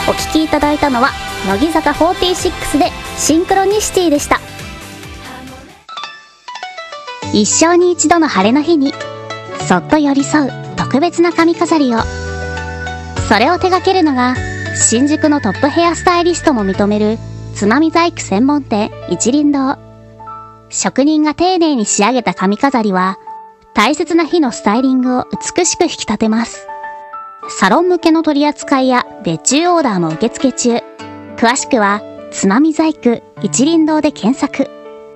お聴きいただいたのは乃木坂46でシンクロニシティでした。一生に一度の晴れの日にそっと寄り添う特別な髪飾りを、それを手掛けるのが新宿のトップヘアスタイリストも認めるつまみ細工専門店一輪堂。職人が丁寧に仕上げた髪飾りは大切な日のスタイリングを美しく引き立てます。サロン向けの取り扱いや別注オーダーも受付中。詳しくはつまみ細工一輪堂で検索。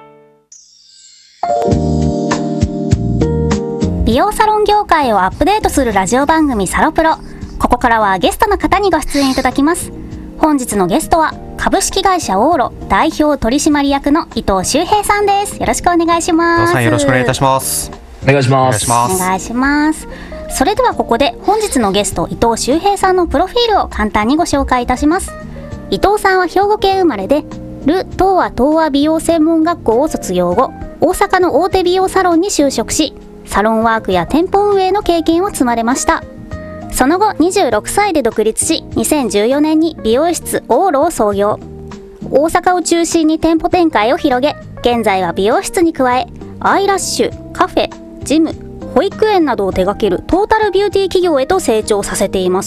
美容サロン業界をアップデートするラジオ番組サロプロ。ここからはゲストの方にご出演いただきます。本日のゲストは株式会社オーロ代表取締役の伊藤修平さんです。よろしくお願いします。 伊藤さん、よろしくお願いいたします。 お願いします。 お願いします。それではここで本日のゲスト伊藤修平さんのプロフィールを簡単にご紹介いたします。伊藤さんは兵庫県生まれで、ル・東和美容専門学校を卒業後、大阪の大手美容サロンに就職し、サロンワークや店舗運営の経験を積まれました。その後26歳で独立し、2014年に美容室オーロを創業。大阪を中心に店舗展開を広げ、現在は美容室に加えアイラッシュ、カフェ、ジム、保育園などを手掛けるトータルビューティー企業へと成長させています。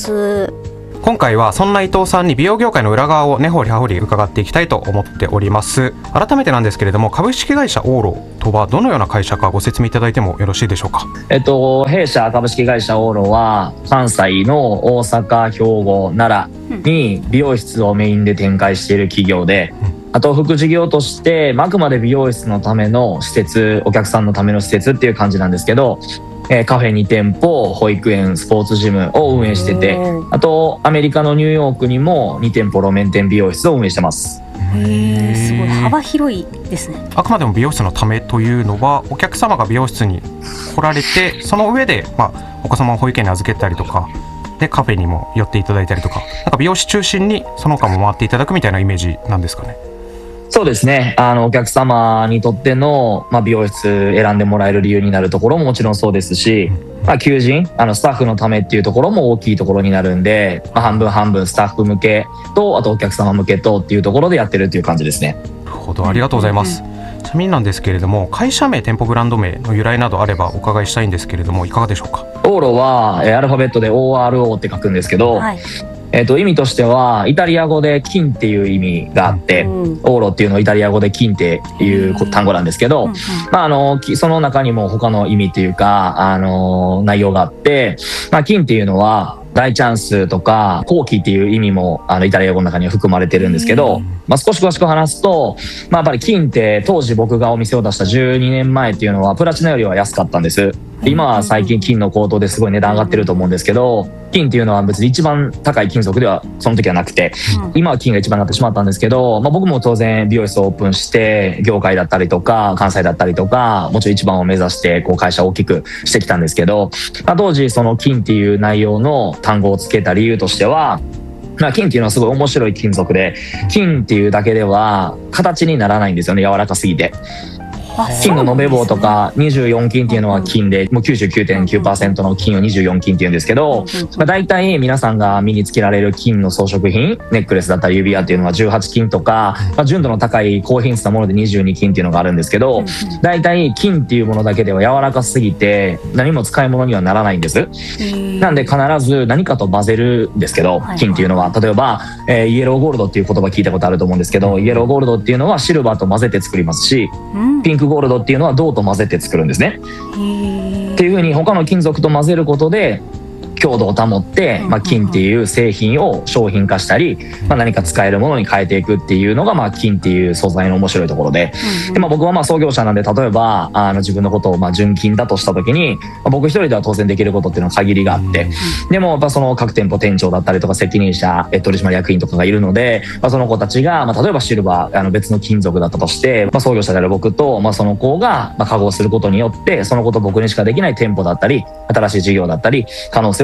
今回はそんな伊藤さんに美容業界の裏側を根掘り葉掘り伺っていきたいと思っております。改めてなんですけれども、株式会社オーロとはどのような会社かご説明いただいてもよろしいでしょうか。 弊社株式会社オーロは関西の大阪、兵庫、奈良に美容室をメインで展開している企業で、あと副事業としてあくまで美容室のための施設、お客さんのための施設っていう感じなんですけど、カフェ2店舗、保育園、スポーツジムを運営してて、あとアメリカのニューヨークにも2店舗路面店美容室を運営してます。 すごい幅広いですね。 あくまでも美容室のためというのは、お客様が美容室に来られて、その上で、お子様を保育園に預けたりとかで、カフェにも寄っていただいたりとか、なんか美容師中心にその他も回っていただくみたいなイメージなんですかね。 そうですね。お客様にとっての、美容室選んでもらえる理由になるところももちろんそうですし、求人、スタッフのためっていうところも大きいところになるんで、半分半分スタッフ向けと、あとお客様向けとっていうところでやってるっていう感じですね。 なるほど、ありがとうございます。ちなみになんですけれども、会社名、店舗ブランド名の由来などあればお伺いしたいんですけれども、いかがでしょうか。 オーロはアルファベットで ORO って書くんですけど、意味としてはイタリア語で金っていう意味があって、オーロっていうのはイタリア語で金っていう単語なんですけど、その中にも他の意味っていうか、内容があって、金っていうのは大チャンスとか好機っていう意味もイタリア語の中には含まれてるんですけど、少し詳しく話すと、やっぱり金って当時僕がお店を出した12年前っていうのはプラチナよりは安かったんです。今は最近金の高騰ですごい値段上がってると思うんですけど、金っていうのは別に一番高い金属ではその時はなくて、今は金が一番になってしまったんですけど、僕も当然美容室をオープンして業界だったりとか関西だったりとか、もちろん一番を目指して会社を大きくしてきたんですけど、当時その金っていう内容の単語をつけた理由としては、金っていうのはすごい面白い金属で、金っていうだけでは形にならないんですよね、柔らかすぎて。金の延べ棒とか24金っていうのは金で、もう 99.9% の金を24金っていうんですけど、大体皆さんが身につけられる金の装飾品、ネックレスだったり指輪っていうのは18金とか、純度の高い高品質なもので22金っていうのがあるんですけど、大体金っていうものだけでは柔らかすぎて何も使い物にはならないんです。なんで必ず何かと混ぜるんですけど、金っていうのは例えば、イエローゴールドっていう言葉聞いたことあると思うんですけど、イエローゴールドっていうのはシルバーと混ぜて作りますし、ピンクゴールドっていうのは銅と混ぜて作るんですね。っていう風に他の金属と混ぜることで強度を保って、金っていう製品を商品化したり、何か使えるものに変えていくっていうのが、金っていう素材の面白いところで、僕は創業者なんで、例えば自分のことを純金だとした時に、僕一人では当然できることっていうのは限りがあって、でもやっぱその各店舗店長だったりとか責任者取締役員とかがいるので、その子たちが、例えばシルバー別の金属だったとして、創業者である僕と、その子が化合することによって、そのこと僕にしかできない店舗だったり新しい事業だったり可能性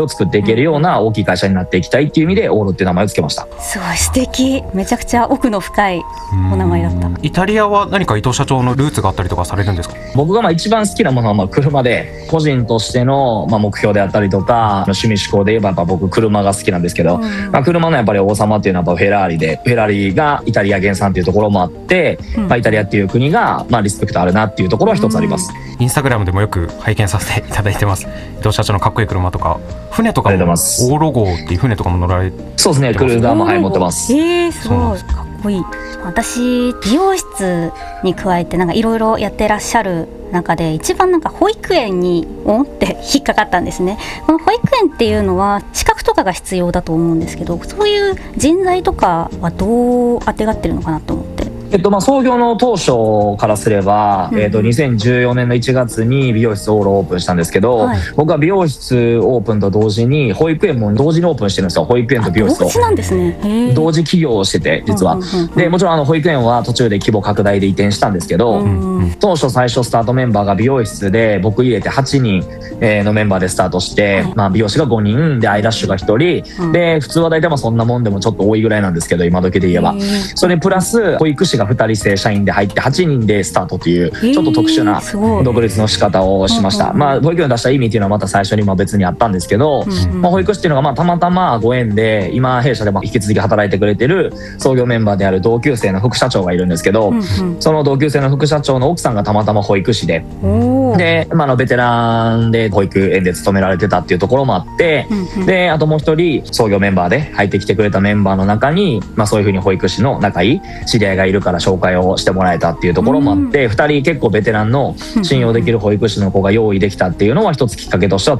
性を作っていけるような大きい会社になっていきたいっていう意味でオーロっていう名前をつけました。 すごい素敵。めちゃくちゃ奥の深いお名前だった。 イタリアは何か伊藤社長のルーツがあったりとかされるんですか？ 僕が一番好きなものは車で、個人としての目標であったりとか趣味嗜好で言えばやっぱ僕車が好きなんですけど、車のやっぱり王様っていうのはやっぱフェラーリで、フェラーリがイタリア原産っていうところもあって、イタリアっていう国がリスペクトあるなっていうところは一つあります。 インスタグラムでもよく拝見させていただいてます。伊藤社長のかっこいい車とか船とかも、オーロ号っていう船とかも乗られてますね。 そうですね、クルーザーも持ってます。 すごいかっこいい。私美容室に加えていろいろやってらっしゃる中で一番保育園にって引っかかったんですね。この保育園っていうのは資格とかが必要だと思うんですけど、そういう人材とかはどうあてがってるのかなと思って。 創業の当初からすれば、2014年の1月に美容室オーロオープンしたんですけど、僕は美容室オープンと同時に保育園も同時にオープンしてるんですよ。保育園と美容室を同時なんですね。 同時起業をしてて、実は。でもちろん保育園は途中で規模拡大で移転したんですけど、当初最初スタートメンバーが美容室で僕入れて8人のメンバーでスタートして、美容師が5人でアイラッシュが1人で、普通は大体そんなもんでもちょっと多いぐらいなんですけど、今時で言えばそれプラス保育士が2人正社員で入って8人でスタートというちょっと特殊な独立の仕方をしました。保育園を出した意味っていうのはまた最初に別にあったんですけど、保育士っていうのがたまたまご縁で、今弊社でも引き続き働いてくれてる創業メンバーである同級生の副社長がいるんですけど、その同級生の副社長の奥さんがたまたま保育士で、ベテランで保育園で勤められてたっていうところもあって、であともう一人創業メンバーで入ってきてくれたメンバーの中に、そういうふうに保育士の仲いい知り合いがいるから紹介をしてもらえたっていうところもあって、2人結構ベテランの信用できる保育士の子が用意できたっていうのは一つきっかけとしては